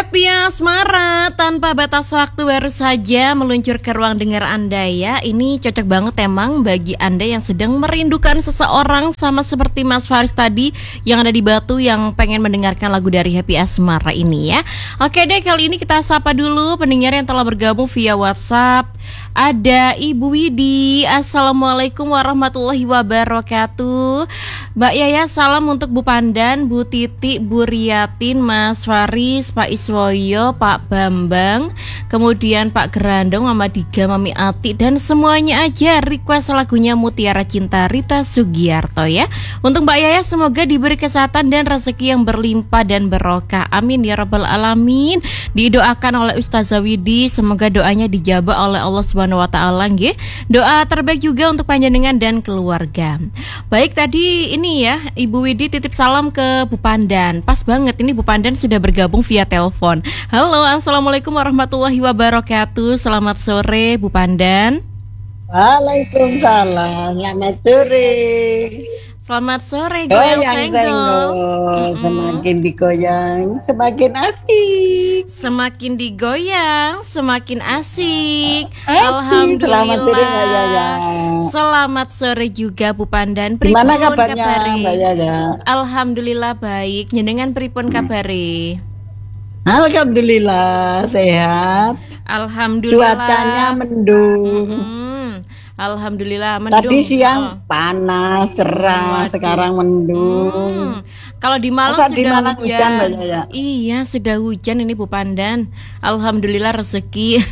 Happy Asmara, tanpa batas waktu baru saja meluncur ke ruang dengar Anda ya. Ini cocok banget emang bagi Anda yang sedang merindukan seseorang, sama seperti Mas Faris tadi yang ada di Batu yang pengen mendengarkan lagu dari Happy Asmara ini ya. Oke deh, kali ini kita sapa dulu pendengar yang telah bergabung via WhatsApp. Ada Ibu Widi, Assalamualaikum warahmatullahi wabarakatuh. Mbak Yaya, salam untuk Bu Pandan, Bu Titi, Bu Riatin, Mas Faris, Pak Iswoyo, Pak Bambang, kemudian Pak Gerandong, Mama Diga, Mami Ati, dan semuanya aja request lagunya Mutiara Cinta Rita Sugiarto ya. Untuk Mbak Yaya semoga diberi kesehatan dan rezeki yang berlimpah dan berokah. Amin ya rabbal alamin. Didoakan oleh Ustazah Widi, semoga doanya dijabah oleh Allah Subhanahu wa taala nggih. Doa terbaik juga untuk panjenengan dan keluarga. Baik, tadi ini ya Ibu Widi titip salam ke Bu Pandan. Pas banget ini Bu Pandan sudah bergabung via telepon. Halo, Assalamualaikum warahmatullahi wabarakatuh. Selamat sore Bu Pandan. Waalaikumsalam. Selamat sore. Selamat sore goyang senggol. Semakin digoyang semakin asik. Semakin digoyang semakin asik. Alhamdulillah. Selamat sore Mbak Yaya. Selamat sore juga Bu Pandan. Gimana kabarnya Mbak Yaya? Alhamdulillah baik. Njenengan pripun kabare? Alhamdulillah sehat. Alhamdulillah. Cuacanya mendung. Alhamdulillah mendung. Tadi siang panas, cerah, sekarang mendung. Kalau di Malang sudah di Malang hujan. Mbak Yaya? Iya, sudah hujan ini Bu Pandan. Alhamdulillah rezeki.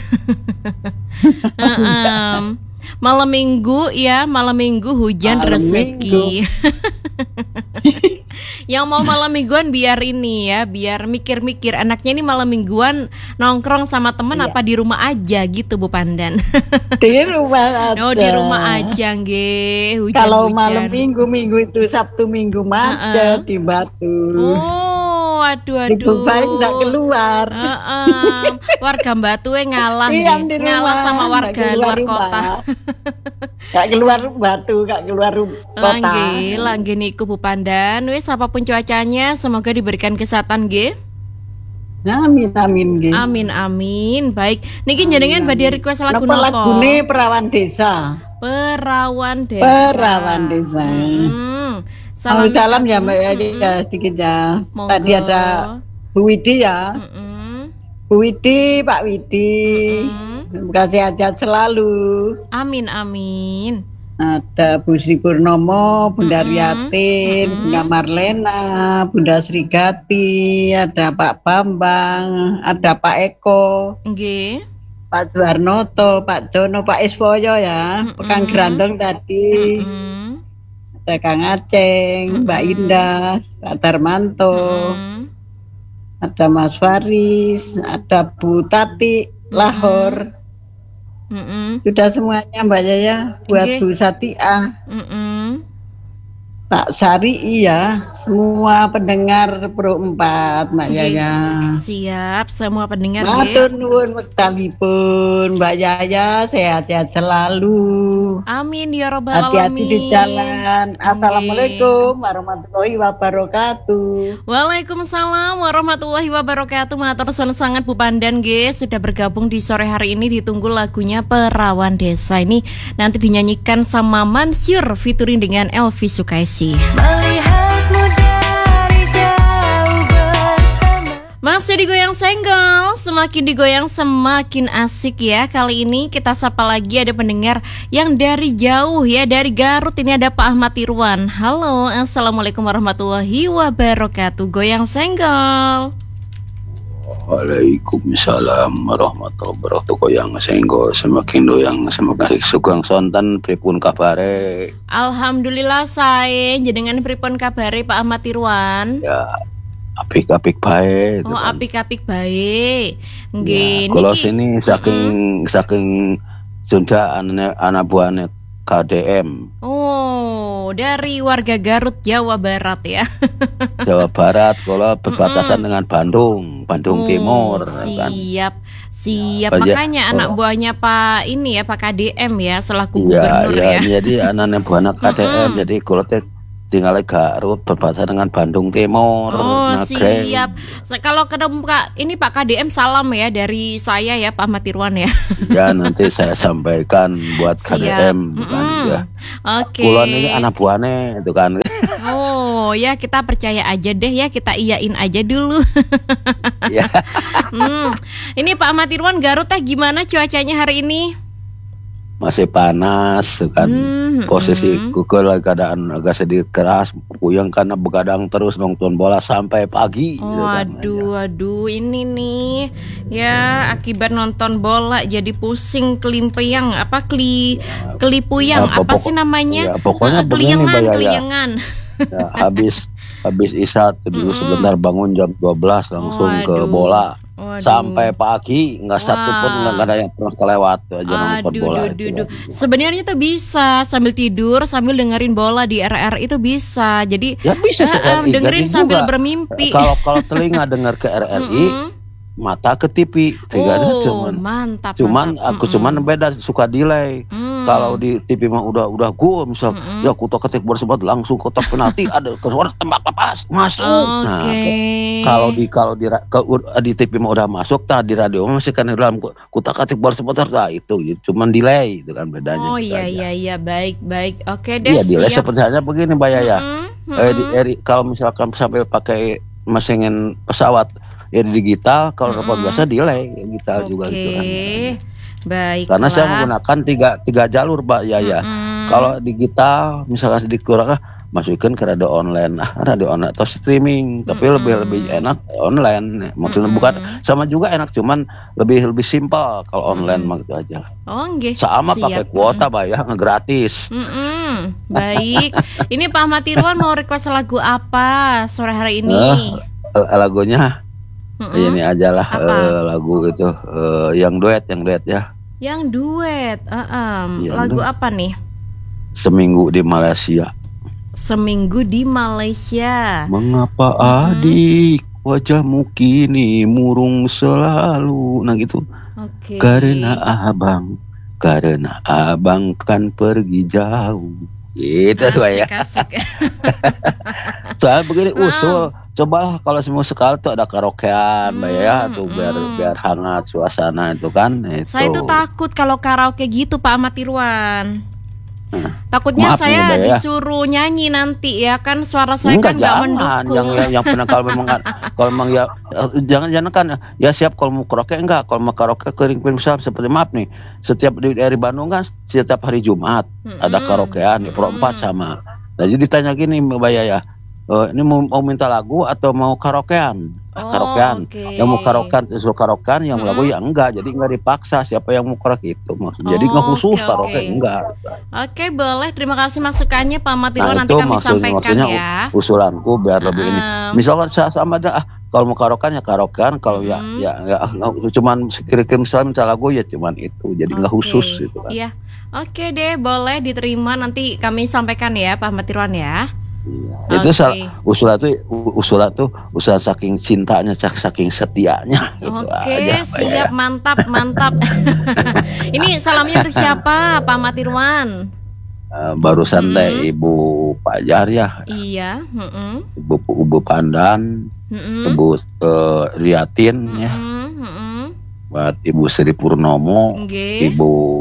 Malam minggu ya, malam minggu hujan malam rezeki. Yang mau malam mingguan biar ini ya, biar mikir-mikir anaknya ini malam mingguan nongkrong sama temen apa di rumah aja gitu Bu Pandan. Di rumah aja. Oh, di rumah aja nggih. Hujan-hujan. Kalau malam minggu itu Sabtu Minggu macet di Batu. Oh, aduh. Lebih baik nggak keluar. Warga Batu ngalah ngalah sama warga luar kota. Gak keluar Batu, gak keluar kota. Langge niku Bu Pandan. Wis apapun cuacanya semoga diberikan kesehatan nggih. Amin nggih. Amin. Baik, niki njenengan badhe request lagu napa? Lagune Perawan Desa. Perawan Desa. Salam ya Mbak ya, sedikit ya. Tadi ada Bu Widi ya. Bu Widi, Pak Widi. Terima kasih sehat selalu. Amin. Ada Bu Sri Purnomo, Bunda Riatin, Bunda Marlena, Bunda Srigati, ada Pak Bambang, ada Pak Eko, nggih. Pak Juarnoto, Pak Jono, Pak Iswoyo ya, Kang Gerandong tadi. Ada Kang Aceng, Mbak Indah, Pak Darmanto, ada Mas Faris, ada Bu Tati Lahor. Sudah semuanya Mbak Yaya. Buat Bu Satia, Pak Sari, iya, semua pendengar Pro 4 Mbak Yaya. Siap, semua pendengar. Matur nuwun wektalipun Mbak Yaya, sehat-sehat selalu. Amin ya rabbal alamin. Hati-hati di jalan. Assalamualaikum warahmatullahi wabarakatuh. Waalaikumsalam warahmatullahi wabarakatuh. Matur suwun sangat Bu Pandan nggih sudah bergabung di sore hari ini. Ditunggu lagunya Perawan Desa ini nanti dinyanyikan sama Mansur featuring dengan Elvi Sukaisi. Melihatmu dari jauh bersama. Masih digoyang senggol, semakin digoyang semakin asik ya. Kali ini kita sapa lagi ada pendengar yang dari jauh ya, dari Garut. Ini ada Pak Ahmad Irwan. Halo, Assalamualaikum warahmatullahi wabarakatuh. Goyang senggol. Waalaikumsalam warahmatullahi wabarakatuh. Goyang senggol semakin doyang semakin sugeng sonten pripun kabare? Alhamdulillah sae. Jenengan pripun kabare Pak Ahmad Irwan? Ya, apik-apik bae. Oh, apik-apik bae. Nggih, ya, kalau sini saking Sunda anak buahnya KDM. Oh, dari warga Garut Jawa Barat ya. Jawa Barat, kalau berbatasan dengan Bandung Timur. Siap. Apa Makanya anak buahnya Pak ini ya, Pak KDM ya, selaku gubernur ya. Jadi anak buahnya KDM. Jadi kalau tinggal Garut perbatasan dengan Bandung Timur. Oh, Nagreg. siap. Kalau ketemu ini Pak KDM salam ya dari saya ya Pak Ahmad Irwan ya. Ya nanti saya sampaikan buat Siap. KDM bukan ya. Oke. Kulon ini anak buahnya itu kan. Oh ya, kita percaya aja deh ya, kita iyain aja dulu. Ya. Ini Pak Ahmad Irwan, Garut teh gimana cuacanya hari ini? Masih panas kan. Posisi Google keadaan agak sedikit keras, puyeng karena begadang terus nonton bola sampai pagi gitu kan. Waduh, ini nih ya akibat nonton bola jadi pusing kelipeyang kelipuyang Ya, apa sih namanya? ya, pokoknya begini, Mbak Yaya. keliengan. Ya, habis isya dulu sebentar bangun jam 12 langsung ke Waduh. bola. Waduh. Sampai pagi nggak satu pun nggak ada yang pernah kelewat aja nonton bola itu. Sebenarnya tuh bisa sambil tidur sambil dengerin bola di RR itu bisa. Jadi Ya bisa RRI, dengerin jadi sambil juga, bermimpi. Kalau telinga dengar ke RRI, mata ke TV. Mantap. Cuman mantap. aku cuman beda suka delay. Kalau di TV mah udah gol misal ya kutok ketik bersebat langsung kotak penalti ada keluar tembak pas masuk. Nah, kalau di TV mah udah masuk, di radio masih kan dalam kutak ketik bersebat itu cuman delay itu kan bedanya. Oh gitu aja. iya baik. Oke deh, Iya delay siap. seperti halnya begini Mbak Yaya. Kalau misalkan sampai pakai mesin pesawat ya di digital, kalau telepon biasa delay digital juga gitu kan. Baik. Karena saya menggunakan tiga jalur Mbak Yaya. Kalau digital misalkan dikurang masukin ke radio online, atau streaming, tapi lebih enak online. Maksudnya bukan sama juga enak, cuman lebih simpel kalau online mah gitu aja. Oh nggih. Sama Siap. pakai kuota Mbak ya, gratis. Baik. Ini Pak Ahmad Irwan mau request lagu apa sore hari ini? Lagunya ini aja lah lagu itu yang duet ya. Yang duet. Yang Lagu duet. apa nih? Seminggu di Malaysia. Seminggu di Malaysia. Mengapa adik wajahmu kini murung selalu? Nah gitu. Oke. Karena abang kan pergi jauh. Gitu ya. Asik. Soalnya begini usul, cobalah kalau semua sekali tuh ada karaokean, Mbak ya, tuh biar hangat suasana itu kan. Itu. Saya tuh takut kalau karaoke gitu Pak Ahmad Irwan. Takutnya Maaf nih, saya Mbak ya. disuruh nyanyi nanti ya kan, suara saya kan nggak jangan. mendukung. Yang pernah kalau memang ya jangan kan ya siap kalau mau karaoke enggak, kalau mau karaoke kering seperti maaf nih, setiap dari Bandung kan setiap hari Jumat ada karaokean di Pro 4 sama. Nah, jadi ditanya gini Mbak Yaya, ini mau minta lagu atau mau karaokean? Karaokean. Oke. Yang mau karaokean suruh karaokean, yang lagu ya enggak. Jadi enggak dipaksa siapa yang mau karaoke itu maksudnya. Jadi enggak khusus karaoke enggak. Oke, boleh. Terima kasih masukannya Pak Ahmad Irwan, Nah, nanti itu kami sampaikan maksudnya ya. usulanku biar lebih ini. Misalkan saya sama aja kalau mau karaokean ya karaokean, kalau ya cuman kirim minta lagu ya cuman itu. Jadi enggak khusus gitu kan. Iya. Oke deh, boleh diterima, nanti kami sampaikan ya Pak Ahmad Irwan ya. Iya. Itu usulan saking cintanya, saking setianya gitu Oke, aja, Mbak siap, Yaya. mantap. Ini salamnya untuk siapa Pak Ahmad Irwan? Barusan teh Ibu Pajar ya, Iya, Ibu Pandan, Ibu Riatin ya, buat Ibu Sri Purnomo, Nggih.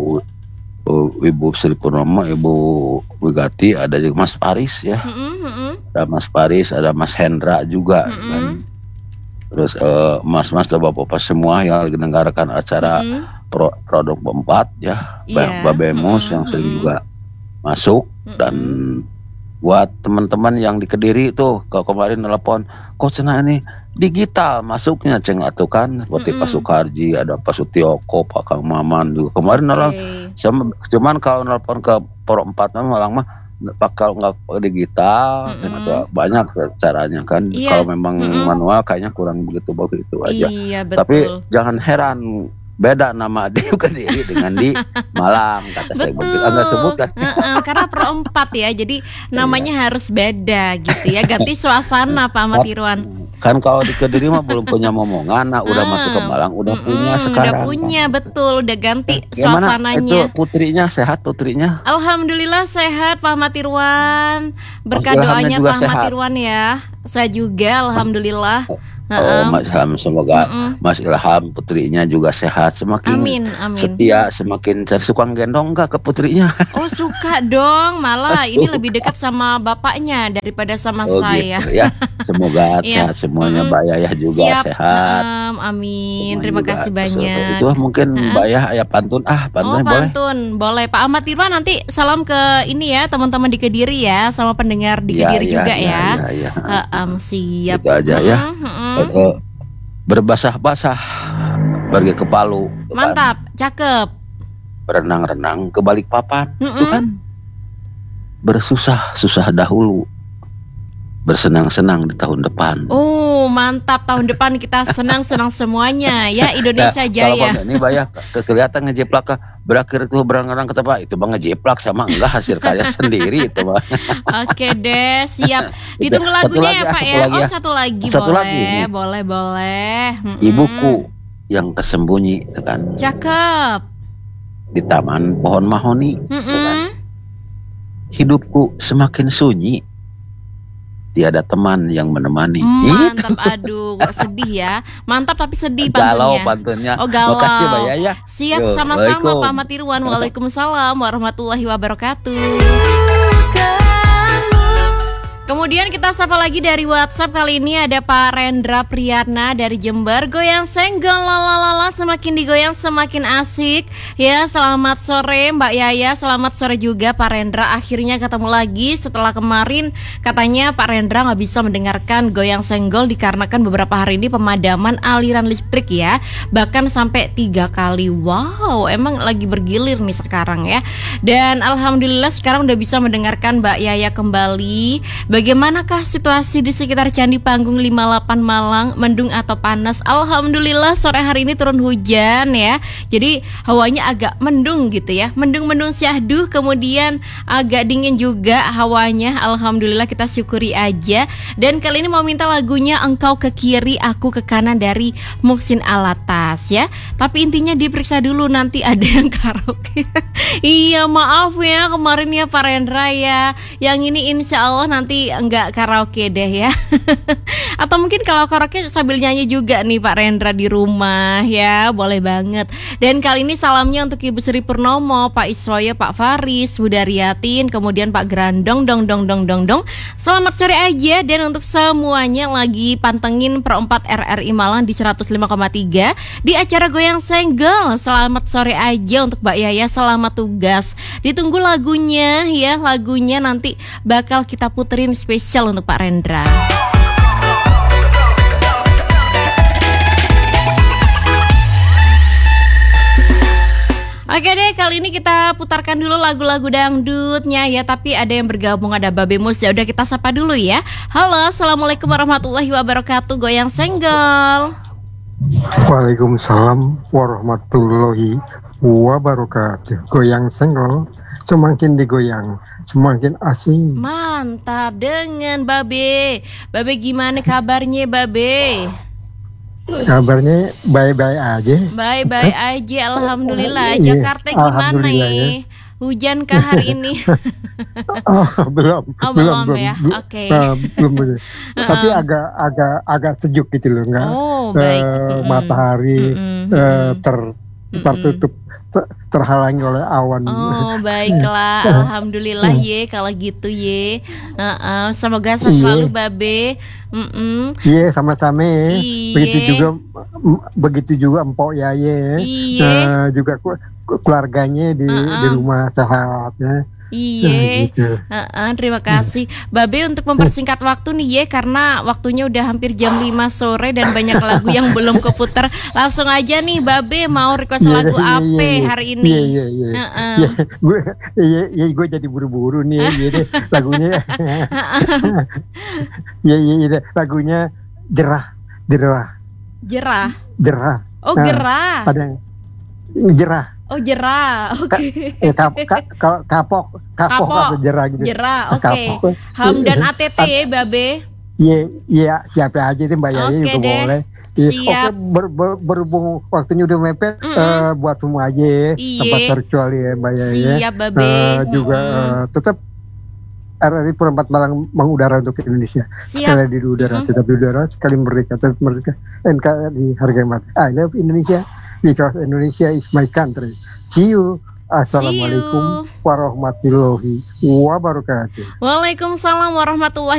Ibu Sri Purnomo, Ibu Wigati, ada juga Mas Paris ya, ada Mas Paris, ada Mas Hendra juga kan. Terus mas-mas dan bapak-bapak semua yang lagi mendengarkan acara produk 4 ya, Iya. Mbak Bemus yang sering juga masuk, dan buat teman-teman yang di Kediri tuh kalau kemarin telepon kok cenah ini digital masuknya ceng atuh kan, seperti Pak Sukarji, ada Pak Sutioko, Pak Kang Maman juga kemarin orang. Cuman kalau nelpon ke Pro 4 malah mah kalau nggak digital banyak caranya kan. Iya. Kalau memang manual kayaknya kurang begitu aja. Iya, betul. Tapi jangan heran beda nama di Kediri dengan di Malang kata saya begitu. Enggak sebut kan. Karena Pro 4 ya, jadi namanya harus beda gitu ya, ganti suasana Pak Ahmad Irwan. Kan kalau di Kediri mah belum punya momongan, nah udah masuk ke Malang, udah punya sekarang. Udah punya, betul, udah ganti Gimana itu suasananya. putrinya sehat putrinya? Alhamdulillah sehat Pak Ahmad Irwan. Berkah Ilhamnya doanya juga Pak Ahmad sehat. Irwan ya. Saya juga alhamdulillah. Oh, Mas Ilham, semoga Mas Ilham putrinya juga sehat, semakin Amin, amin. setia, semakin suka gendong enggak ke putrinya? Oh suka dong, malah ini lebih dekat sama bapaknya daripada sama Oh saya. gitu ya. Semoga Iya. sehat semuanya, Mbak Yayah juga Siap, sehat. amin. Semuanya Terima juga kasih sehat. banyak. Itu mungkin Mbak Yayah ayah pantun Oh boleh. pantun, boleh Pak Ahmad Irwan, nanti salam ke ini ya teman-teman di Kediri ya, sama pendengar di Iya, Kediri iya, juga iya, ya. iya, iya. Siap. Itu aja ya. Berbasah-basah pergi ke Palu, tuh kan. Mantap, cakep. Berenang-renang ke Balikpapan, tuh Mm-mm. kan. Bersusah-susah dahulu, bersenang-senang di tahun depan. Oh mantap, tahun depan kita senang-senang semuanya ya, Indonesia Kalau Jaya. Bang ini Bayah kelihatan ngejeplak berakhir itu berenang ke tempat itu Bang ngejeplak sama enggak hasil karya sendiri itu Bang. Oke deh, siap. Ditunggu Satu lagunya lagi ya ya, Pak satu ya. lagi Oh ya. satu lagi Satu boleh, lagi nih. boleh. Ibuku yang tersembunyi itu kan Cakep. di taman pohon mahoni itu kan. Mm-mm. Hidupku semakin sunyi. Tiada teman yang menemani. Mantap, aduh, kok sedih ya. Mantap tapi sedih Galau pantunnya. pantunnya. Oh galau. Makasih Mbak Yaya. Siap, Yo, sama-sama Waalaikumsalam. Pak Ahmad Irwan. Waalaikumsalam warahmatullahi wabarakatuh. Kemudian kita sapa lagi dari WhatsApp. Kali ini ada Pak Rendra Priyatna dari Jember. Goyang senggol lalalala, semakin digoyang semakin asik. Ya, selamat sore Mbak Yaya. Selamat sore juga Pak Rendra. Akhirnya ketemu lagi setelah kemarin katanya Pak Rendra nggak bisa mendengarkan goyang senggol dikarenakan beberapa hari ini pemadaman aliran listrik ya. Bahkan sampai 3 kali. Wow, emang lagi bergilir nih sekarang ya. Dan alhamdulillah sekarang udah bisa mendengarkan Mbak Yaya kembali. Bagaimanakah situasi di sekitar Candi Panggung 58 Malang, mendung atau panas? Alhamdulillah sore hari ini turun hujan ya. Jadi hawanya agak mendung gitu ya. Mendung-mendung syahdu, kemudian agak dingin juga hawanya. Alhamdulillah kita syukuri aja. Dan kali ini mau minta lagunya Engkau ke Kiri, Aku ke Kanan dari Muhsin Alatas ya. Tapi intinya diperiksa dulu, nanti ada yang karaoke. Iya maaf ya kemarin ya Pak Rendra ya. Yang ini insya Allah nanti enggak karaoke deh ya. Atau mungkin kalau karaoke sambil nyanyi juga nih Pak Rendra di rumah ya. Boleh banget. Dan kali ini salamnya untuk Ibu Sri Purnomo, Pak Iswoyo, Pak Faris, Bu Daryatin, kemudian Pak Grandong dong. Selamat sore aja. Dan untuk semuanya lagi pantengin Perempat RRI Malang di 105,3 di acara Goyang Senggol. Selamat sore aja untuk Mbak Yaya, selamat tugas. Ditunggu lagunya ya. Lagunya nanti bakal kita puterin spesial untuk Pak Rendra. Oke deh, kali ini kita putarkan dulu lagu-lagu dangdutnya ya. Tapi ada yang bergabung, ada Babe Mus. Ya udah kita sapa dulu ya. Halo, assalamualaikum warahmatullahi wabarakatuh. Goyang senggol. Waalaikumsalam warahmatullahi wabarakatuh. Goyang senggol, semakin digoyang semakin asik. Mantap dengan Babe. Babe gimana kabarnya Babe? Kabarnya baik-baik aja. Baik-baik aja, alhamdulillah. Iya, Jakarta gimana alhamdulillah ya. Hujan kah hari ini? Belum. Oh, belum ya? Oke. Belum. Tapi agak sejuk gitu loh, enggak? Oh, baik. Matahari tertutup, terhalangi oleh awan. Oh baiklah, alhamdulillah ye kalau gitu ye. Semoga selalu Babe. Iya sama-sama. Iye. Begitu juga Empok Yaye. Iye. Juga keluarganya di rumah sehat ya. Iya, gitu. Terima kasih Babe untuk mempersingkat waktu nih ya, karena waktunya udah hampir jam 5 sore dan banyak lagu yang belum keputar. Langsung aja nih Babe mau request lagu apa hari ini? Iya, gue jadi buru-buru nih jadi lagunya. Iya, lagunya Jerah. Oh gerah. Ada yang jerah. Oh jerah, oke. Kapok atau jerah gitu. Jerah, oke. Kapok. Ham dan ATT ya Babe. Iya, siapa aja deh Mbak Yaya Oke juga deh. boleh. Iya, Siap. Oke, berhubung waktunya udah mepet, buat semua aja ya, Iya. tempat virtual ya Mbak Yaya. Siap, Babe. Juga tetap RRI Perempat Malang mengudara untuk Indonesia. Siap. Sekali di udara, tetap di udara, sekali merdeka, tetap merdeka. NKRI harga mati. I love Indonesia because Indonesia is my country. See you. Assalamualaikum warahmatullahi wabarakatuh. Waalaikumsalam warahmatullahi